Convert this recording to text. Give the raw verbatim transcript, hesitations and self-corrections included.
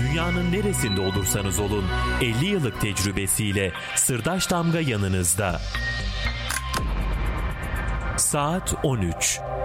Dünyanın neresinde olursanız olun elli yıllık tecrübesiyle Sırdaş Damga yanınızda. Saat on üç.